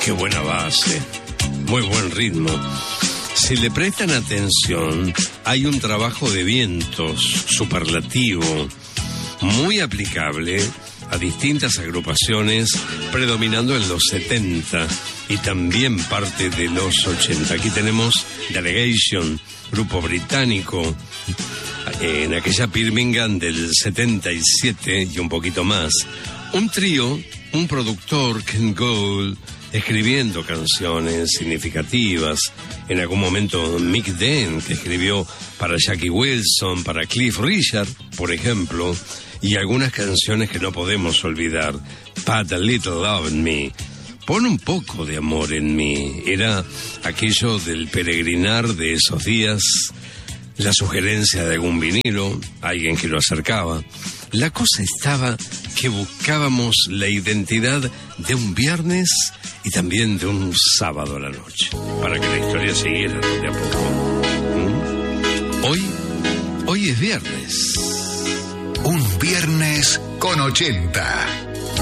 Qué buena base, muy buen ritmo. Si le prestan atención, hay un trabajo de vientos superlativo, muy aplicable a distintas agrupaciones, predominando en los 70 y también parte de los 80. Aquí tenemos Delegation, grupo británico, en aquella Birmingham del 77 y un poquito más. Un trío, un productor, Ken Gould, escribiendo canciones significativas. En algún momento Mick Dent, que escribió para Jackie Wilson, para Cliff Richard, por ejemplo, y algunas canciones que no podemos olvidar. Put a Little Love in Me. Pon un poco de amor en mí. Era aquello del peregrinar de esos días, la sugerencia de algún vinilo, alguien que lo acercaba. La cosa estaba que buscábamos la identidad de un viernes y también de un sábado a la noche, para que la historia siguiera de a poco. Hoy es viernes. Un viernes con 80.